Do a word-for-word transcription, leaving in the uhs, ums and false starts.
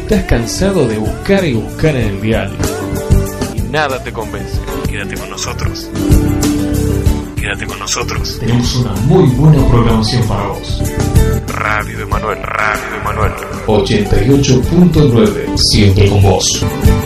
Estás cansado de buscar y buscar en el dial y nada te convence. Quédate con nosotros. Quédate con nosotros. Tenemos una muy buena programación para vos. Radio Emanuel, Radio Emanuel. ochenta y ocho punto nueve, siempre con vos.